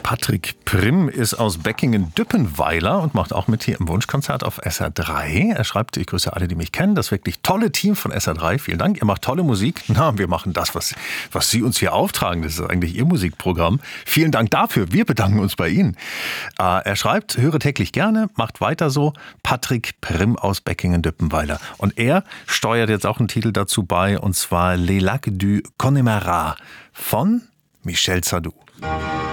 Patrick Primm ist aus Beckingen-Düppenweiler und macht auch mit hier im Wunschkonzert auf SR3. Er schreibt, ich grüße alle, die mich kennen. Das wirklich tolle Team von SR3. Vielen Dank. Ihr macht tolle Musik. Na, wir machen das, was Sie uns hier auftragen. Das ist eigentlich Ihr Musikprogramm. Vielen Dank dafür. Wir bedanken uns bei Ihnen. Er schreibt, höre täglich gerne, macht weiter so. Patrick Primm aus Beckingen-Düppenweiler. Und er steuert jetzt auch einen Titel dazu bei, und zwar Les Lacs du Connemara von Michel Sardou.